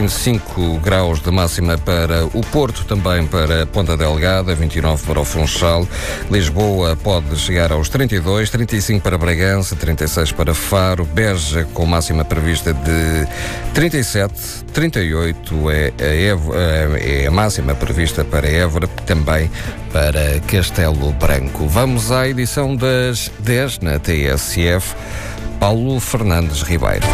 25 graus de máxima para o Porto, também para Ponta Delgada, 29 para o Funchal. Lisboa pode chegar aos 32, 35 para Bragança, 36 para Faro. Beja com máxima prevista de 37, 38 é a máxima prevista para Évora, também para Castelo Branco. Vamos à edição das 10 na TSF. Paulo Fernandes Ribeiro.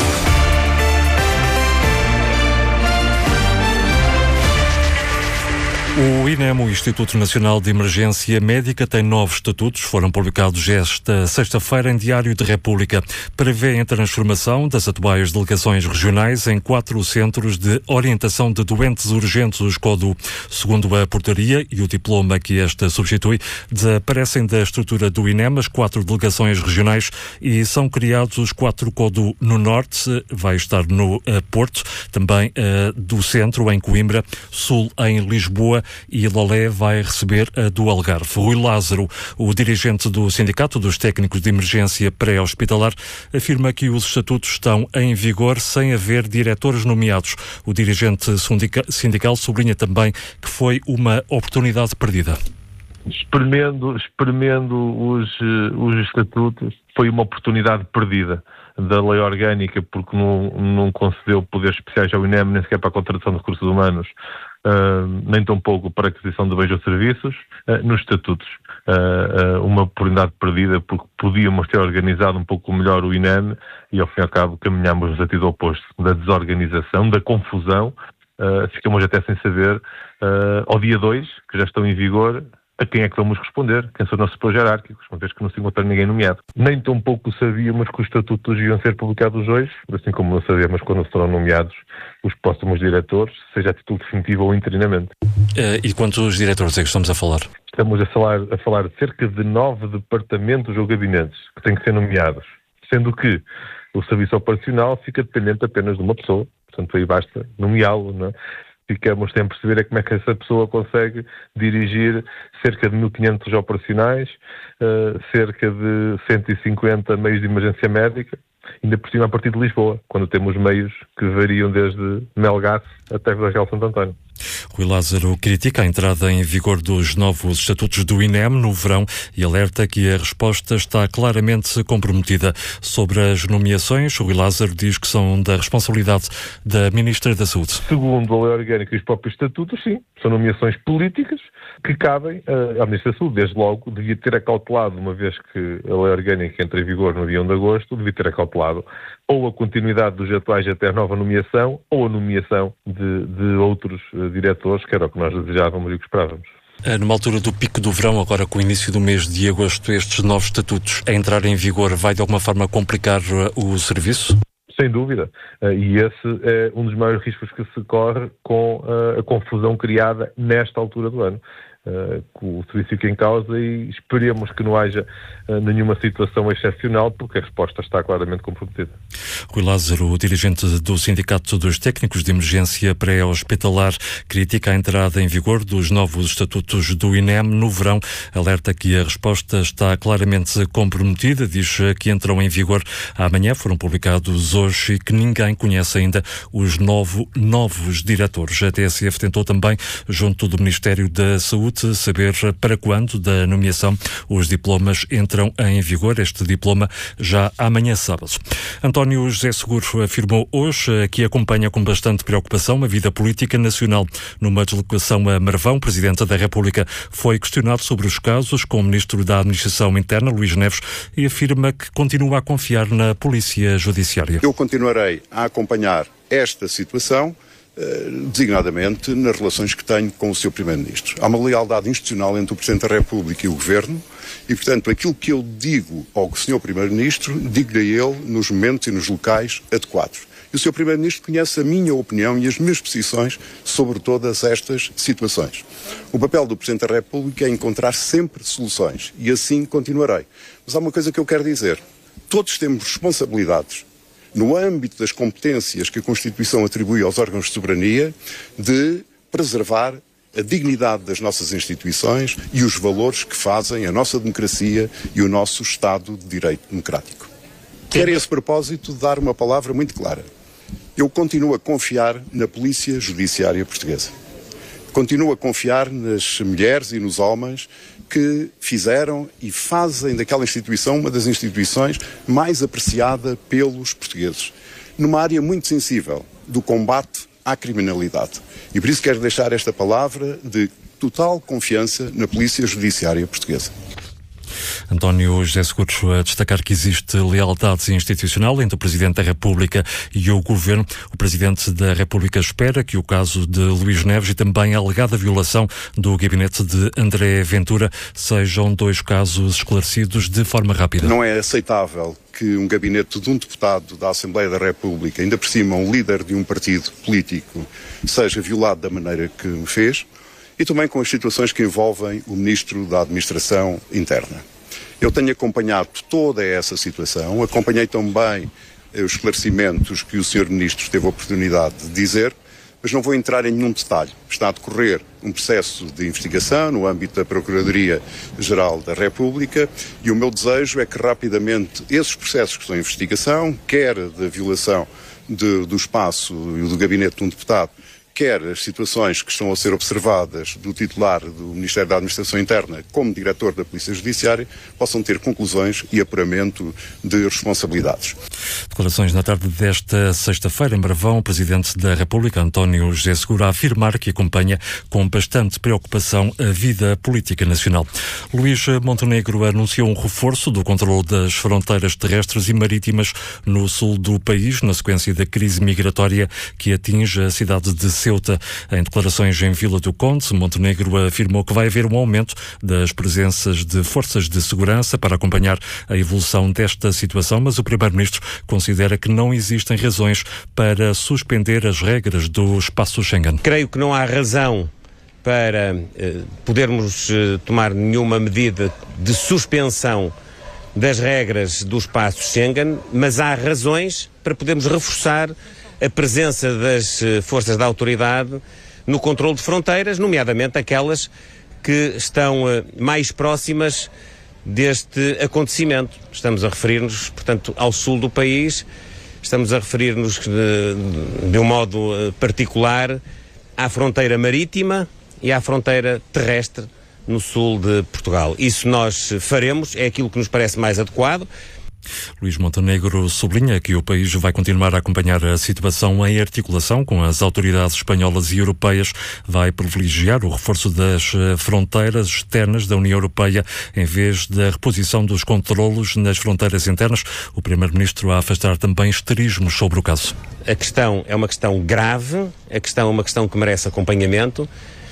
O INEM, o Instituto Nacional de Emergência Médica, tem novos estatutos, foram publicados esta sexta-feira em Diário de República. Prevêem a transformação das atuais delegações regionais em 4 centros de orientação de doentes urgentes, os CODU. Segundo a portaria e o diploma que esta substitui, desaparecem da estrutura do INEM as 4 delegações regionais e são criados os 4 CODU no Norte, vai estar no Porto, também do Centro em Coimbra, Sul em Lisboa, e Lolé vai receber a do Algarve. Rui Lázaro, o dirigente do Sindicato dos Técnicos de Emergência Pré-Hospitalar, afirma que os estatutos estão em vigor sem haver diretores nomeados. O dirigente sindical sublinha também que foi uma oportunidade perdida. Espremendo os estatutos, foi uma oportunidade perdida da lei orgânica, porque não concedeu poderes especiais ao INEM, nem sequer para a contratação de recursos humanos, nem tão pouco para a aquisição de bens ou serviços, nos estatutos. Uma oportunidade perdida, porque podíamos ter organizado um pouco melhor o INEM e, ao fim e ao cabo, caminhámos no sentido oposto, da desorganização, da confusão. Ficamos até sem saber, ao dia 2, que já estão em vigor, a quem é que vamos responder, quem são os nossos superiores hierárquicos, uma vez que não se encontra ninguém nomeado. Nem tão pouco sabíamos que os estatutos iam ser publicados hoje, assim como não sabíamos quando serão nomeados os próximos diretores, seja a título definitivo ou interinamente. E quantos diretores é que estamos a falar? Estamos a falar de cerca de 9 departamentos ou gabinetes que têm que ser nomeados, sendo que o serviço operacional fica dependente apenas de uma pessoa, portanto aí basta nomeá-lo, não é? Ficamos sem perceber como é que essa pessoa consegue dirigir cerca de 1.500 operacionais, cerca de 150 meios de emergência médica, ainda por cima a partir de Lisboa, quando temos meios que variam desde Melgaço até Vila Real Santo António. Rui Lázaro critica a entrada em vigor dos novos estatutos do INEM no verão e alerta que a resposta está claramente comprometida. Sobre as nomeações, Rui Lázaro diz que são da responsabilidade da Ministra da Saúde. Segundo a lei orgânica e os próprios estatutos, sim, são nomeações políticas que cabem à Ministra da Saúde. Desde logo, devia ter acautelado, uma vez que a lei orgânica entra em vigor no dia 1 de agosto, devia ter acautelado ou a continuidade dos atuais até a nova nomeação, ou a nomeação de outros diretores, que era o que nós desejávamos e o que esperávamos. Numa altura do pico do verão, agora com o início do mês de agosto, estes novos estatutos a entrar em vigor vai de alguma forma complicar o serviço? Sem dúvida. E esse é um dos maiores riscos que se corre com a confusão criada nesta altura do ano. O serviço fica em causa e esperemos que não haja nenhuma situação excepcional, porque a resposta está claramente comprometida. Rui Lázaro, o dirigente do Sindicato dos Técnicos de Emergência Pré-Hospitalar, critica a entrada em vigor dos novos estatutos do INEM no verão, alerta que a resposta está claramente comprometida, diz que entram em vigor amanhã, foram publicados hoje e que ninguém conhece ainda os novos diretores. A TSF tentou também, junto do Ministério da Saúde, saber para quando da nomeação os diplomas entram em vigor. Este diploma já amanhã sábado. António José Seguro afirmou hoje que acompanha com bastante preocupação a vida política nacional. Numa deslocação a Marvão, Presidente da República foi questionado sobre os casos com o Ministro da Administração Interna, Luís Neves, e afirma que continua a confiar na Polícia Judiciária. Eu continuarei a acompanhar esta situação, designadamente nas relações que tenho com o Sr. Primeiro-Ministro. Há uma lealdade institucional entre o Presidente da República e o Governo e, portanto, aquilo que eu digo ao Sr. Primeiro-Ministro, digo-lhe a ele nos momentos e nos locais adequados. E o Sr. Primeiro-Ministro conhece a minha opinião e as minhas posições sobre todas estas situações. O papel do Presidente da República é encontrar sempre soluções e assim continuarei. Mas há uma coisa que eu quero dizer. Todos temos responsabilidades no âmbito das competências que a Constituição atribui aos órgãos de soberania, de preservar a dignidade das nossas instituições e os valores que fazem a nossa democracia e o nosso Estado de Direito democrático. Quero, a esse propósito, dar uma palavra muito clara. Eu continuo a confiar na Polícia Judiciária Portuguesa. Continuo a confiar nas mulheres e nos homens que fizeram e fazem daquela instituição uma das instituições mais apreciada pelos portugueses, numa área muito sensível do combate à criminalidade. E por isso quero deixar esta palavra de total confiança na Polícia Judiciária Portuguesa. António José Seguro a destacar que existe lealdade institucional entre o Presidente da República e o Governo. O Presidente da República espera que o caso de Luís Neves e também a alegada violação do gabinete de André Ventura sejam dois casos esclarecidos de forma rápida. Não é aceitável que um gabinete de um deputado da Assembleia da República, ainda por cima um líder de um partido político, seja violado da maneira que me fez, e também com as situações que envolvem o Ministro da Administração Interna. Eu tenho acompanhado toda essa situação, acompanhei também os esclarecimentos que o Sr. Ministro teve a oportunidade de dizer, mas não vou entrar em nenhum detalhe. Está a decorrer um processo de investigação no âmbito da Procuradoria-Geral da República e o meu desejo é que rapidamente esses processos que estão em investigação, quer da violação do espaço e do gabinete de um deputado, quer as situações que estão a ser observadas do titular do Ministério da Administração Interna como diretor da Polícia Judiciária, possam ter conclusões e apuramento de responsabilidades. Declarações na tarde desta sexta-feira em Bravão, o Presidente da República, António José Seguro, a afirmar que acompanha com bastante preocupação a vida política nacional. Luís Montenegro anunciou um reforço do controle das fronteiras terrestres e marítimas no sul do país, na sequência da crise migratória que atinge a cidade de Ceuta. Em declarações em Vila do Conde, Montenegro afirmou que vai haver um aumento das presenças de forças de segurança para acompanhar a evolução desta situação, mas o Primeiro-Ministro considera que não existem razões para suspender as regras do espaço Schengen. Creio que não há razão para podermos tomar nenhuma medida de suspensão das regras do espaço Schengen, mas há razões para podermos reforçar a presença das forças da autoridade no controle de fronteiras, nomeadamente aquelas que estão mais próximas deste acontecimento. Estamos a referir-nos, portanto, ao sul do país, estamos a referir-nos de um modo particular à fronteira marítima e à fronteira terrestre no sul de Portugal. Isso nós faremos, é aquilo que nos parece mais adequado. Luís Montenegro sublinha que o país vai continuar a acompanhar a situação em articulação com as autoridades espanholas e europeias, vai privilegiar o reforço das fronteiras externas da União Europeia em vez da reposição dos controlos nas fronteiras internas. O Primeiro-Ministro a afastar também histerismos sobre o caso. A questão é uma questão grave, a questão é uma questão que merece acompanhamento,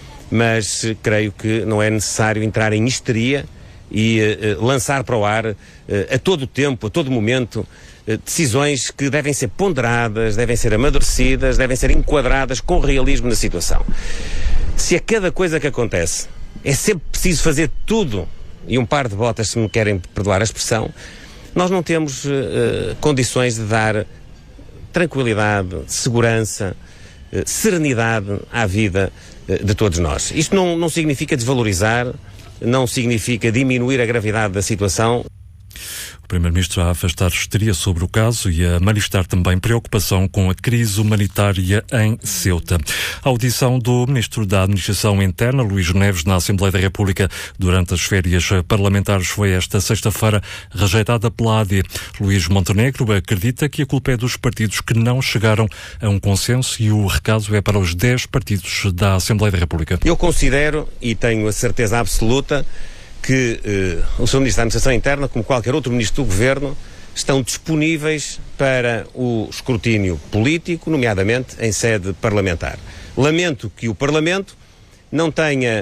mas creio que não é necessário entrar em histeria e lançar para o ar a todo tempo, a todo momento, decisões que devem ser ponderadas, devem ser amadurecidas, devem ser enquadradas com realismo na situação. Se a cada coisa que acontece é sempre preciso fazer tudo e um par de botas, se me querem perdoar a expressão, nós não temos condições de dar tranquilidade, segurança, serenidade à vida de todos nós. Isto não significa desvalorizar, não significa diminuir a gravidade da situação. O Primeiro-Ministro a afastar histeria sobre o caso e a manifestar também preocupação com a crise humanitária em Ceuta. A audição do Ministro da Administração Interna, Luís Neves, na Assembleia da República durante as férias parlamentares foi esta sexta-feira rejeitada pela AD. Luís Montenegro acredita que a culpa é dos partidos que não chegaram a um consenso e o recado é para os 10 partidos da Assembleia da República. Eu considero, e tenho a certeza absoluta, que o Sr. Ministro da Administração Interna, como qualquer outro Ministro do Governo, estão disponíveis para o escrutínio político, nomeadamente em sede parlamentar. Lamento que o Parlamento não tenha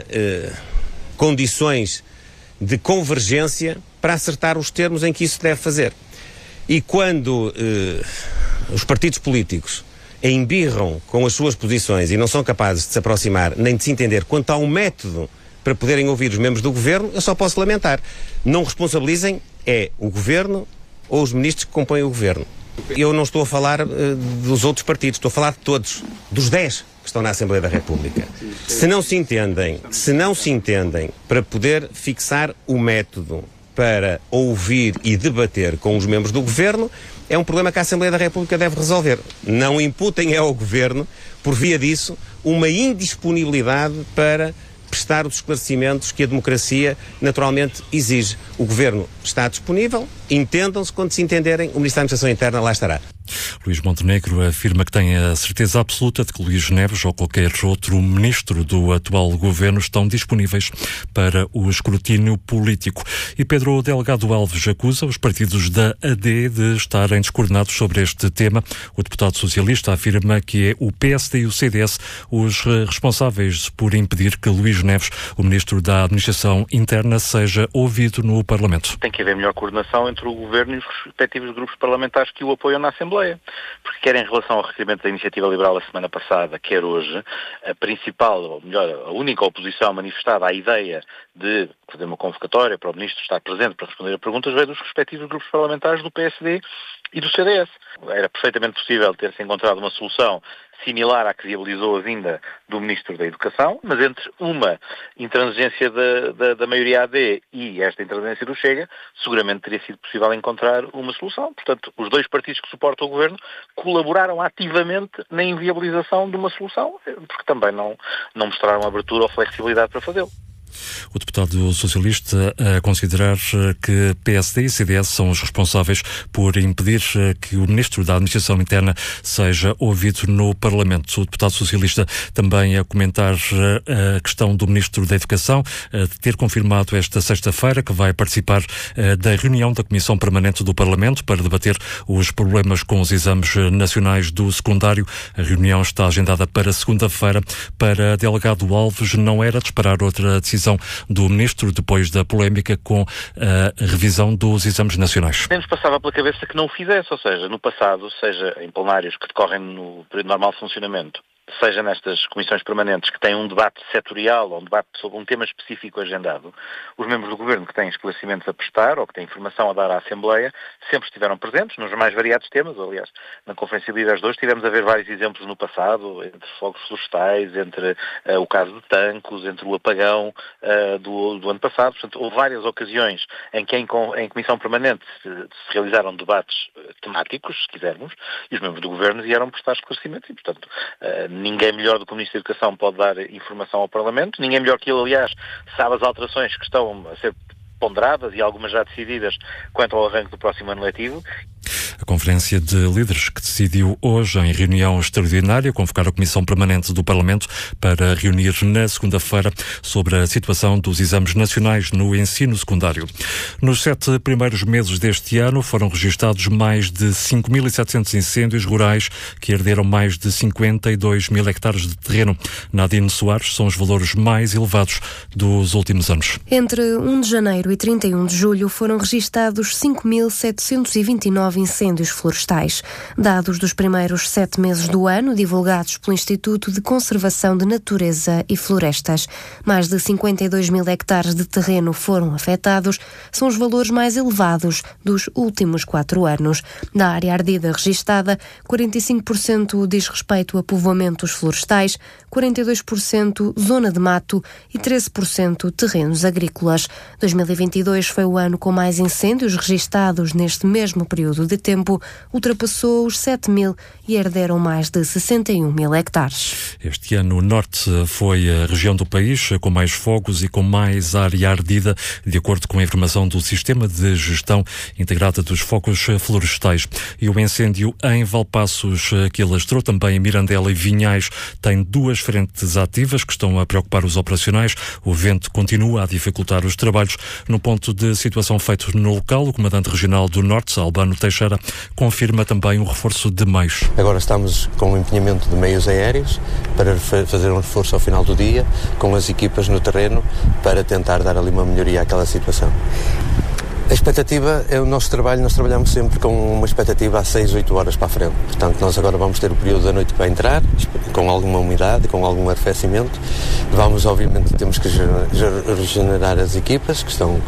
condições de convergência para acertar os termos em que isso deve fazer. E quando os partidos políticos embirram com as suas posições e não são capazes de se aproximar nem de se entender quanto a um método para poderem ouvir os membros do Governo, eu só posso lamentar. Não responsabilizem o Governo ou os ministros que compõem o Governo. Eu não estou a falar dos outros partidos, estou a falar de todos, dos 10 que estão na Assembleia da República. Se não se entendem para poder fixar o método para ouvir e debater com os membros do Governo, é um problema que a Assembleia da República deve resolver. Não imputem ao Governo, por via disso, uma indisponibilidade para prestar os esclarecimentos que a democracia naturalmente exige. O Governo está disponível, entendam-se, quando se entenderem, o Ministério da Administração Interna lá estará. Luís Montenegro afirma que tem a certeza absoluta de que Luís Neves ou qualquer outro ministro do atual governo estão disponíveis para o escrutínio político. E Pedro Delgado Alves acusa os partidos da AD de estarem descoordenados sobre este tema. O deputado socialista afirma que é o PSD e o CDS os responsáveis por impedir que Luís Neves, o ministro da Administração Interna, seja ouvido no Parlamento. Tem que haver melhor coordenação entre o governo e os respectivos grupos parlamentares que o apoiam na Assembleia. Porque quer em relação ao requerimento da Iniciativa Liberal a semana passada, quer hoje, a principal, ou melhor, a única oposição manifestada à ideia de fazer uma convocatória para o Ministro estar presente para responder a perguntas veio dos respectivos grupos parlamentares do PSD e do CDS. Era perfeitamente possível ter-se encontrado uma solução similar à que viabilizou a vinda do Ministro da Educação, mas entre uma intransigência da maioria AD e esta intransigência do Chega, seguramente teria sido possível encontrar uma solução. Portanto, os dois partidos que suportam o Governo colaboraram ativamente na inviabilização de uma solução, porque também não mostraram abertura ou flexibilidade para fazê-lo. O deputado socialista a considerar que PSD e CDS são os responsáveis por impedir que o ministro da Administração Interna seja ouvido no Parlamento. O deputado socialista também a comentar a questão do ministro da Educação, de ter confirmado esta sexta-feira que vai participar da reunião da Comissão Permanente do Parlamento para debater os problemas com os exames nacionais do secundário. A reunião está agendada para segunda-feira. Para Delgado Alves, não era de esperar outra decisão do Ministro depois da polémica com a revisão dos exames nacionais. Nem nos passava pela cabeça que não o fizesse, ou seja, no passado, seja em plenários que decorrem no período normal de funcionamento, seja nestas comissões permanentes que têm um debate setorial ou um debate sobre um tema específico agendado, os membros do Governo que têm esclarecimentos a prestar ou que têm informação a dar à Assembleia sempre estiveram presentes nos mais variados temas. Aliás, na Conferência de Líderes de hoje tivemos a ver vários exemplos no passado, entre fogos florestais, entre o caso de Tancos, entre o apagão do ano passado. Portanto, houve várias ocasiões em que em Comissão Permanente se realizaram debates temáticos, se quisermos, e os membros do Governo vieram prestar esclarecimentos e, portanto, ninguém melhor do que o Ministro da Educação pode dar informação ao Parlamento. Ninguém melhor que ele, aliás, sabe as alterações que estão a ser ponderadas e algumas já decididas quanto ao arranque do próximo ano letivo. A Conferência de Líderes que decidiu hoje, em reunião extraordinária, convocar a Comissão Permanente do Parlamento para reunir na segunda-feira sobre a situação dos exames nacionais no ensino secundário. Nos 7 primeiros meses deste ano foram registados mais de 5.700 incêndios rurais que herderam mais de 52 mil hectares de terreno. Nadine Soares, são os valores mais elevados dos últimos anos. Entre 1 de janeiro e 31 de julho foram registados 5.729 incêndios florestais. Dados dos primeiros 7 meses do ano, divulgados pelo Instituto de Conservação de Natureza e Florestas. Mais de 52 mil hectares de terreno foram afetados. São os valores mais elevados dos últimos 4 anos. Da área ardida registada, 45% diz respeito a povoamentos florestais, 42% zona de mato e 13% terrenos agrícolas. 2022 foi o ano com mais incêndios registados neste mesmo período de tempo, ultrapassou os 7 mil e herderam mais de 61 mil hectares. Este ano o Norte foi a região do país com mais fogos e com mais área ardida, de acordo com a informação do Sistema de Gestão Integrada dos Focos Florestais. E o incêndio em Valpaços, que alastrou também em Mirandela e Vinhais, tem 2 frentes ativas que estão a preocupar os operacionais. O vento continua a dificultar os trabalhos. No ponto de situação feito no local, o Comandante Regional do Norte, Albano Teixeira, confirma também um reforço de meios. Agora estamos com o empenhamento de meios aéreos para fazer um reforço ao final do dia, com as equipas no terreno, para tentar dar ali uma melhoria àquela situação. A expectativa é o nosso trabalho, nós trabalhamos sempre com uma expectativa a 6, 8 horas para a frente. Portanto, nós agora vamos ter o período da noite para entrar, com alguma umidade, com algum arrefecimento. Vamos, obviamente, temos que regenerar as equipas que estão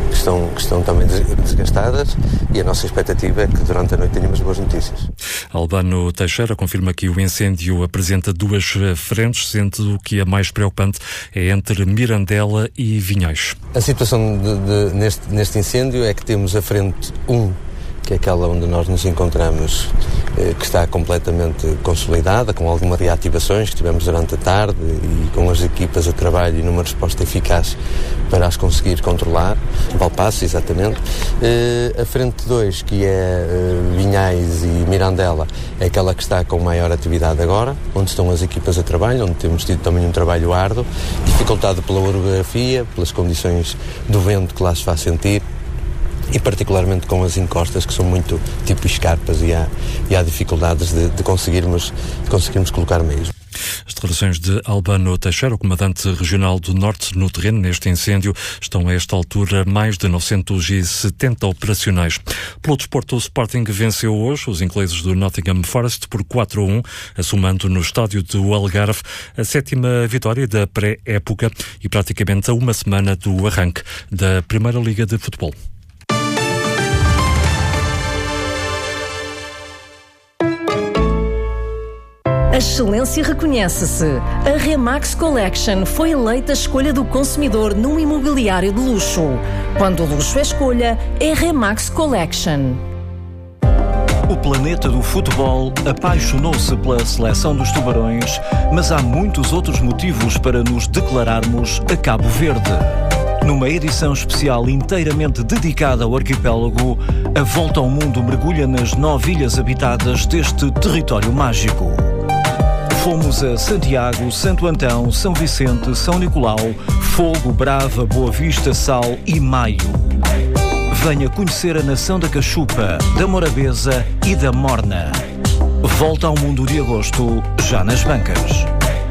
que estão também desgastadas, e a nossa expectativa é que durante a noite tenhamos boas notícias. Albano Teixeira confirma que o incêndio apresenta 2 frentes, sendo que a mais preocupante é entre Mirandela e Vinhais. A situação neste incêndio é que temos a frente 1, que é aquela onde nós nos encontramos, que está completamente consolidada, com algumas reativações que tivemos durante a tarde e com as equipas a trabalho e numa resposta eficaz para as conseguir controlar. Valpaço, exatamente. A frente 2, que é Vinhais e Mirandela, é aquela que está com maior atividade agora, onde estão as equipas a trabalho, onde temos tido também um trabalho árduo, dificultado pela orografia, pelas condições do vento que lá se faz sentir, e particularmente com as encostas, que são muito tipo escarpas, e há dificuldades de conseguirmos colocar meios. As declarações de Albano Teixeira, o comandante regional do Norte, no terreno neste incêndio. Estão a esta altura mais de 970 operacionais. Pelo desporto, o Sporting venceu hoje os ingleses do Nottingham Forest por 4-1, assumando no estádio do Algarve a 7ª vitória da pré-época e praticamente a uma semana do arranque da Primeira Liga de Futebol. A excelência reconhece-se. A Remax Collection foi eleita a escolha do consumidor num imobiliário de luxo. Quando o luxo é escolha, é Remax Collection. O planeta do futebol apaixonou-se pela seleção dos Tubarões, mas há muitos outros motivos para nos declararmos a Cabo Verde. Numa edição especial inteiramente dedicada ao arquipélago, a Volta ao Mundo mergulha nas 9 ilhas habitadas deste território mágico. Fomos a Santiago, Santo Antão, São Vicente, São Nicolau, Fogo, Brava, Boa Vista, Sal e Maio. Venha conhecer a nação da Cachupa, da Morabeza e da Morna. Volta ao Mundo de agosto, já nas bancas.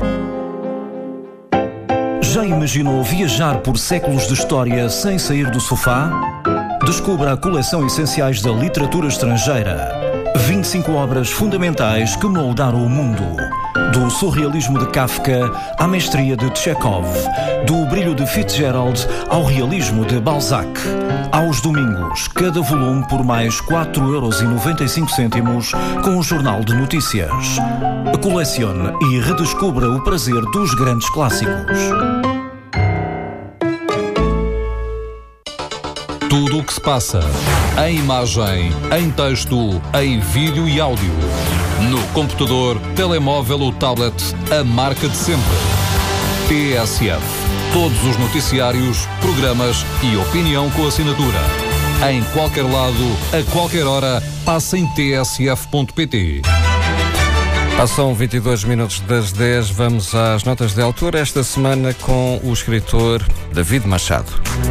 Já imaginou viajar por séculos de história sem sair do sofá? Descubra a coleção Essenciais da Literatura Estrangeira. 25 obras fundamentais que moldaram o mundo. Do surrealismo de Kafka à mestria de Chekhov, do brilho de Fitzgerald ao realismo de Balzac. Aos domingos, cada volume por mais 4,95 € com o Jornal de Notícias. Colecione e redescubra o prazer dos grandes clássicos. Tudo o que se passa, em imagem, em texto, em vídeo e áudio. No computador, telemóvel ou tablet, a marca de sempre. TSF. Todos os noticiários, programas e opinião com assinatura. Em qualquer lado, a qualquer hora, passa em tsf.pt. Passam 22 minutos das 10, vamos às notas de altura, esta semana com o escritor David Machado.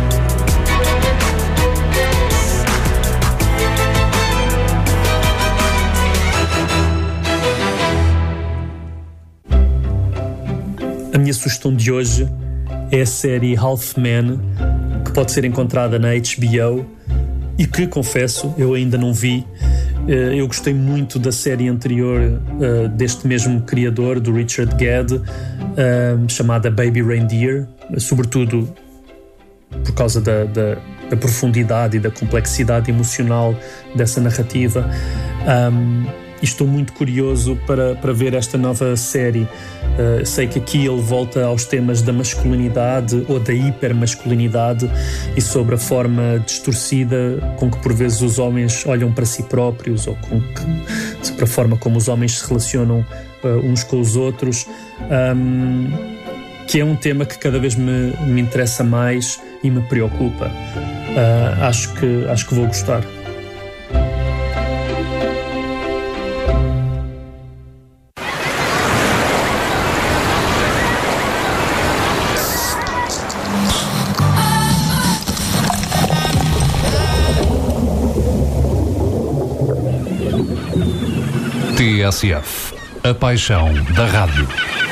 A minha sugestão de hoje é a série Half Men, que pode ser encontrada na HBO e que, confesso, eu ainda não vi. Eu gostei muito da série anterior deste mesmo criador, do Richard Gedd, chamada Baby Reindeer, sobretudo por causa da profundidade e da complexidade emocional dessa narrativa. E estou muito curioso para ver esta nova série. Sei que aqui ele volta aos temas da masculinidade ou da hipermasculinidade e sobre a forma distorcida com que por vezes os homens olham para si próprios, ou sobre a forma como os homens se relacionam uns com os outros, que é um tema que cada vez me interessa mais e me preocupa. Acho que vou gostar. TSF, a paixão da rádio.